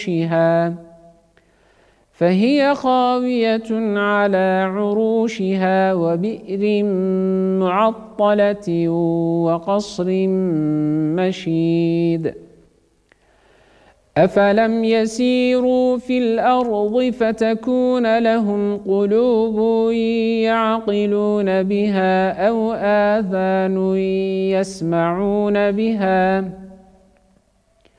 فهي خاوية على عروشها وبئر معطلة وقصر مشيد أفلم يسيروا في الأرض فتكون لهم قلوب يعقلون بها أو آذان يسمعون بها